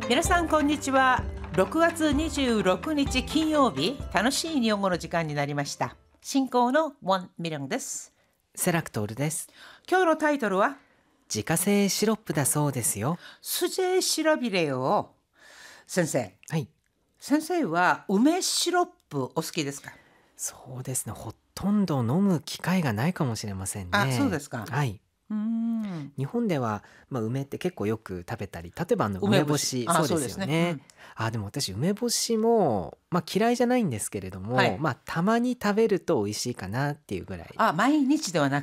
皆さんこんにちは。6月26日金曜日、楽しい日本語の時間になりました。進行のウォン・ミリョンです。 セラクトールです。 今日のタイトルは自家製シロップだそうですよ。 수제シロビレを。先生はい。 先生は梅シロップお好きですか？ そうですね。ほとんど飲む機会がないかもしれませんね。 あ、そうですか。 はい。日本では、梅って結構よく食べたり、例えば梅干し、 あ、 そうですよね。でも私梅干しも、嫌いじゃないんですけれども、 はいたまに食べると美味しいかなっていうぐらい。 あ、毎日ではな